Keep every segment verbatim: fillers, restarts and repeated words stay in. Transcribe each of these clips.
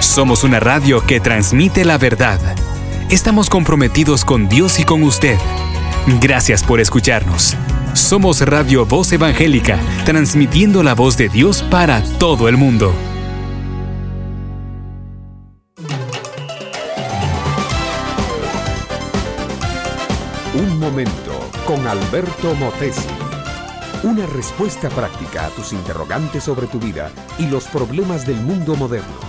Somos una radio que transmite la verdad. Estamos comprometidos con Dios y con usted. Gracias por escucharnos. Somos Radio Voz Evangélica, transmitiendo la voz de Dios para todo el mundo. Un momento con Alberto Motesi. Una respuesta práctica a tus interrogantes sobre tu vida y los problemas del mundo moderno.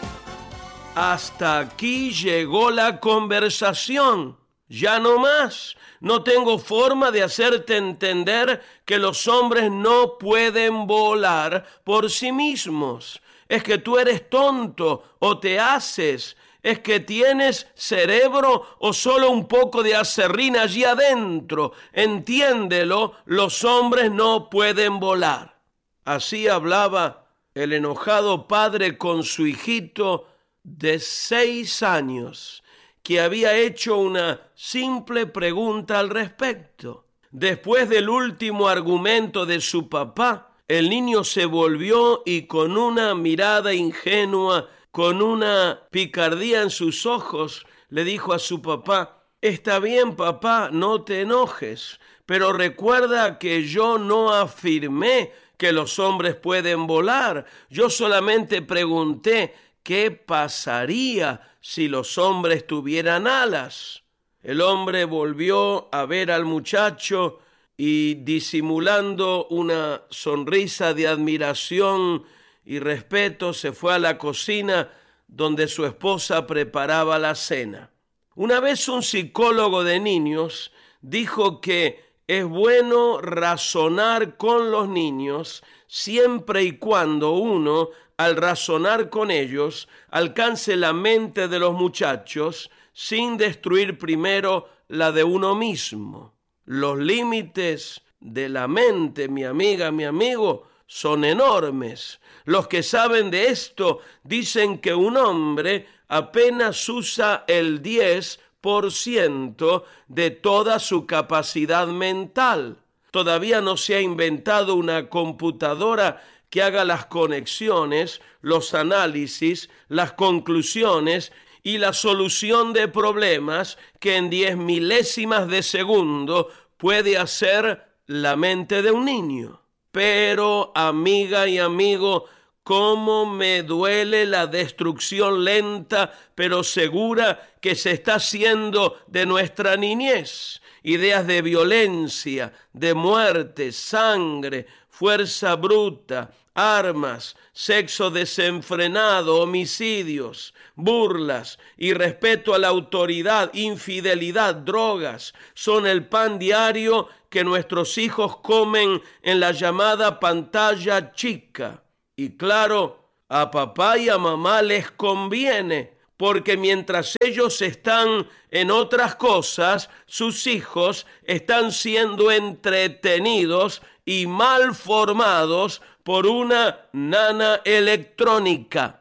Hasta aquí llegó la conversación. Ya no más. No tengo forma de hacerte entender que los hombres no pueden volar por sí mismos. Es que tú eres tonto o te haces. Es que tienes cerebro o solo un poco de aserrín allí adentro. Entiéndelo, los hombres no pueden volar. Así hablaba el enojado padre con su hijito de seis años, que había hecho una simple pregunta al respecto. Después del último argumento de su papá, el niño se volvió y con una mirada ingenua, con una picardía en sus ojos, le dijo a su papá: «Está bien, papá, no te enojes, pero recuerda que yo no afirmé que los hombres pueden volar. Yo solamente pregunté ¿qué pasaría si los hombres tuvieran alas?». El hombre volvió a ver al muchacho y, disimulando una sonrisa de admiración y respeto, se fue a la cocina donde su esposa preparaba la cena. Una vez un psicólogo de niños dijo que es bueno razonar con los niños siempre y cuando uno, al razonar con ellos, alcance la mente de los muchachos sin destruir primero la de uno mismo. Los límites de la mente, mi amiga, mi amigo, son enormes. Los que saben de esto dicen que un hombre apenas usa el diez por ciento de toda su capacidad mental. Todavía no se ha inventado una computadora que haga las conexiones, los análisis, las conclusiones y la solución de problemas que en diez milésimas de segundo puede hacer la mente de un niño. Pero, amiga y amigo, cómo me duele la destrucción lenta pero segura que se está haciendo de nuestra niñez. Ideas de violencia, de muerte, sangre, fuerza bruta, armas, sexo desenfrenado, homicidios, burlas, irrespeto a la autoridad, infidelidad, drogas, son el pan diario que nuestros hijos comen en la llamada pantalla chica. Y claro, a papá y a mamá les conviene, porque mientras ellos están en otras cosas, sus hijos están siendo entretenidos y mal formados por una nana electrónica.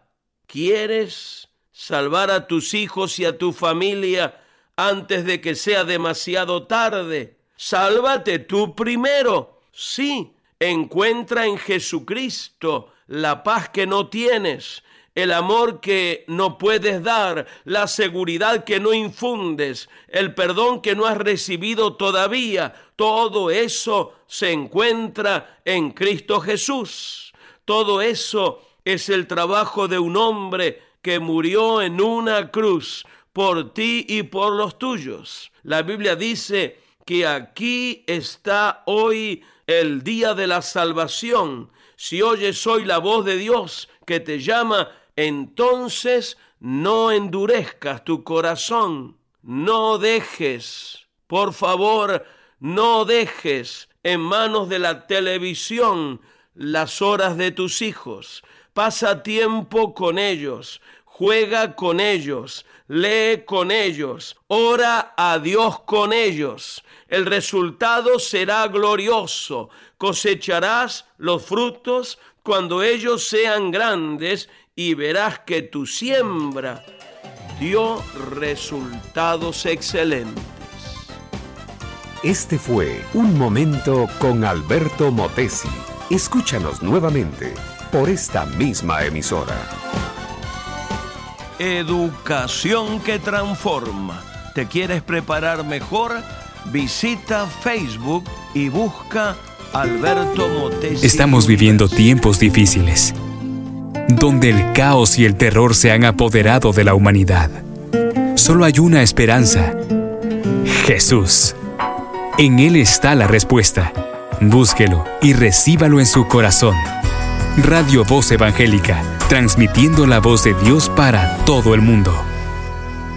¿Quieres salvar a tus hijos y a tu familia antes de que sea demasiado tarde? Sálvate tú primero. Sí, encuentra en Jesucristo la paz que no tienes, el amor que no puedes dar, la seguridad que no infundes, el perdón que no has recibido todavía. Todo eso se encuentra en Cristo Jesús. Todo eso es el trabajo de un hombre que murió en una cruz por ti y por los tuyos. La Biblia dice que aquí está hoy el día de la salvación. Si oyes hoy la voz de Dios que te llama, entonces no endurezcas tu corazón. No dejes, por favor, no dejes en manos de la televisión las horas de tus hijos. Pasa tiempo con ellos, juega con ellos, lee con ellos, ora a Dios con ellos. El resultado será glorioso. Cosecharás los frutos cuando ellos sean grandes y verás que tu siembra dio resultados excelentes. Este fue Un Momento con Alberto Motesi. Escúchanos nuevamente por esta misma emisora. Educación que transforma. ¿Te quieres preparar mejor? Visita Facebook y busca Alberto Motesi. Estamos viviendo tiempos difíciles, donde el caos y el terror se han apoderado de la humanidad. Solo hay una esperanza: Jesús. En Él está la respuesta. Búsquelo y recíbalo en su corazón. Radio Voz Evangélica, transmitiendo la voz de Dios para todo el mundo.